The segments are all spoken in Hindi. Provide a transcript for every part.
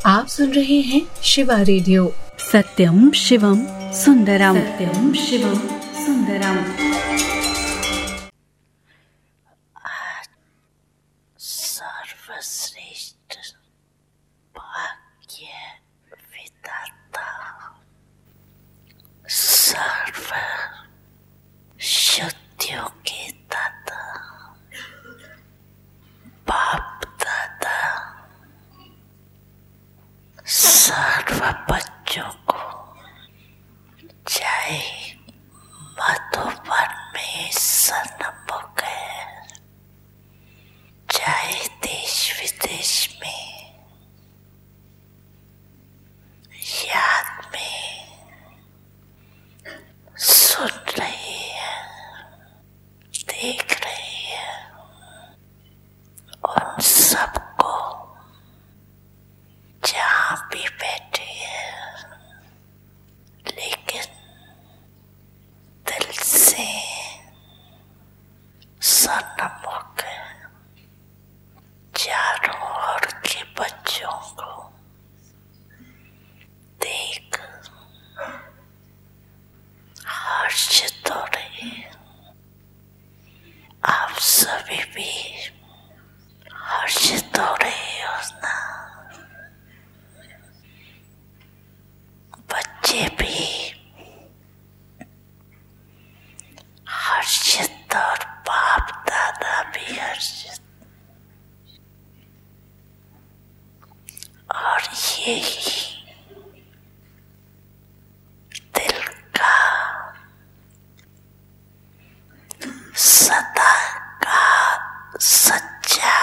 आप सुन रहे हैं शिवा रेडियो। सत्यम शिवम सुंदरम, सत्यम शिवम सुंदरम। सर्वश्रेष्ठ भाग्य विधाता, सर्व शक्तियों के दाता, बाप दादा, सर्व बच्चों को चाहे मधुबन में सन्मुख है, चाहे देश विदेश में, याद में सुन रही है, देख रही है, उन सबको जहाँ भी बैठी है, लेकिन दिल से सन्मुख है, चारों ओर के बच्चों को देख हर्षित हो रही है। आप सभी भी हर्षित हो रहे हो ना? बच्चे भी हर्षित और बाप दादा भी हर्षित, और यही दिल का सदा का सच्चा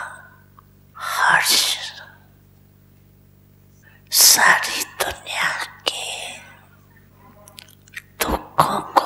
हर्ष सारी दुनिया के दुखों